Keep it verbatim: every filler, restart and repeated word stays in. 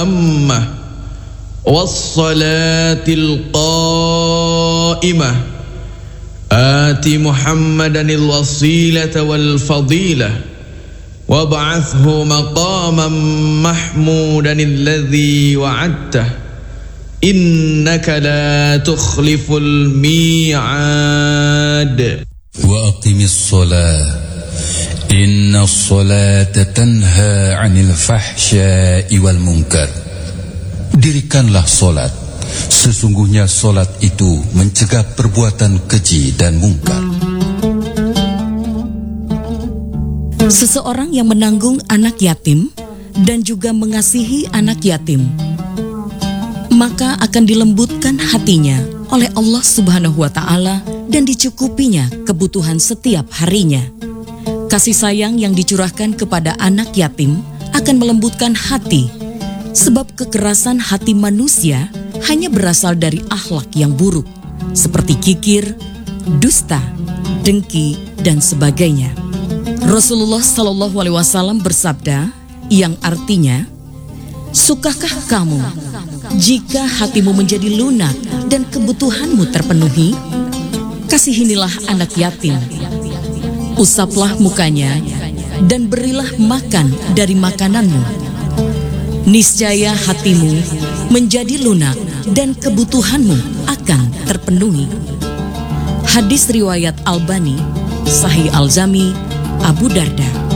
التامة والصلاة القائمة آت محمدا الوسيلة والفضيلة وابعثه مقاما محمودا الذي وعدته إنك لا تخلف الميعاد وأقم الصلاة إن الصلاة تنهى عن الفحشاء والمنكر. Dirikanlah solat, sesungguhnya solat itu mencegah perbuatan keji dan mungkar. Seseorang yang menanggung anak yatim dan juga mengasihi anak yatim, maka akan dilembutkan hatinya oleh Allah Subhanahu wa Ta'ala dan dicukupinya kebutuhan setiap harinya. Kasih sayang yang dicurahkan kepada anak yatim akan melembutkan hati, sebab kekerasan hati manusia hanya berasal dari akhlak yang buruk, seperti kikir, dusta, dengki, dan sebagainya. Rasulullah Shallallahu Alaihi Wasallam bersabda, yang artinya, sukakah kamu jika hatimu menjadi lunak dan kebutuhanmu terpenuhi? Kasihinilah anak yatim, usaplah mukanya, dan berilah makan dari makananmu. Niscaya hatimu menjadi lunak dan kebutuhanmu akan terpenuhi. Hadis riwayat Albani, Sahih Al-Jami, Abu Darda.